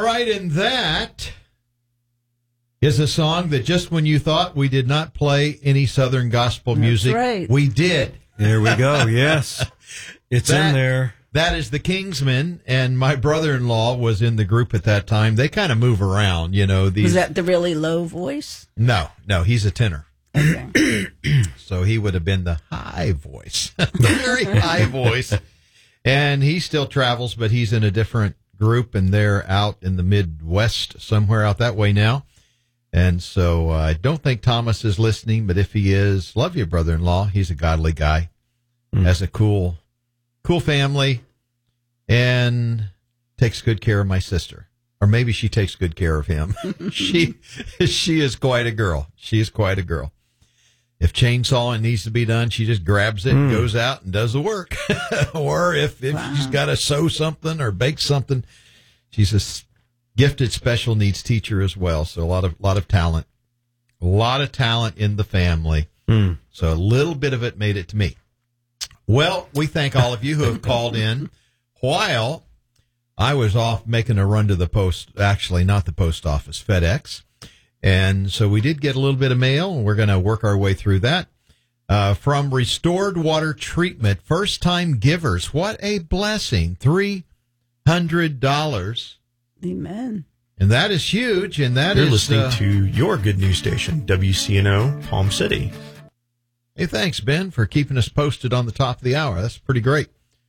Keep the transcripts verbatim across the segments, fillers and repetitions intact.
right, and that is a song that just when you thought we did not play any Southern gospel That's music, right. we did. There we go. Yes. It's That- in there. That is the Kingsmen, and my brother-in-law was in the group at that time. They kind of move around, you know. These Was that the really low voice? No, no, he's a tenor. Okay. So he would have been the high voice, very high voice. And he still travels, but he's in a different group, and they're out in the Midwest somewhere out that way now. And so uh, I don't think Thomas is listening, but if he is, love you, brother-in-law. He's a godly guy, mm. has a cool, cool family, and takes good care of my sister. Or maybe she takes good care of him. she she is quite a girl. She is quite a girl. If chainsawing needs to be done, she just grabs it, mm. and goes out and does the work. Or if, if wow. she's got to sew something or bake something, she's a gifted special needs teacher as well. So a lot of lot of talent, a lot of talent in the family. Mm. So a little bit of it made it to me. Well, we thank all of you who have called in while I was off making a run to the post, actually not the post office, FedEx. And so we did get a little bit of mail, and we're going to work our way through that. Uh, from Restored Water Treatment, first-time givers. What a blessing. three hundred dollars. Amen. And that is huge, and that You're is... listening uh, to your good news station, W C N O, Palm City. Hey, thanks, Ben, for keeping us posted on the top of the hour. That's pretty great.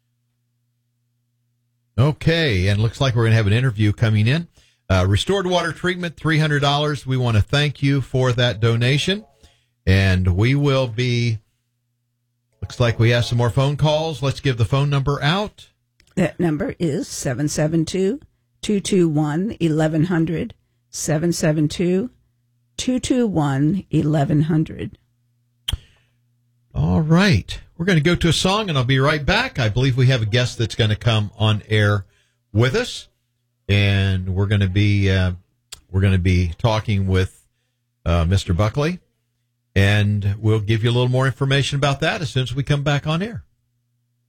Okay, and looks like we're going to have an interview coming in. Uh, Restored Water Treatment, three hundred dollars. We want to thank you for that donation. And we will be, looks like we have some more phone calls. Let's give the phone number out. That number is seven seven two, two two one, eleven hundred, seven seven two, two two one, eleven hundred. All right. We're going to go to a song, and I'll be right back. I believe we have a guest that's going to come on air with us. And we're going to be uh, we're going to be talking with uh, Mister Buckley, and we'll give you a little more information about that as soon as we come back on air.